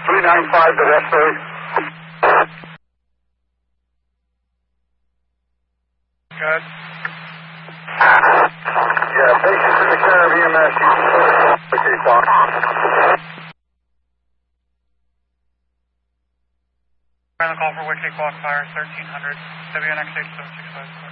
395 to Westbury. Good. Yeah, patients in the care of EMS. Okay, Fox. Final call for Wicked Clock Fire, 1300, WNX 8765.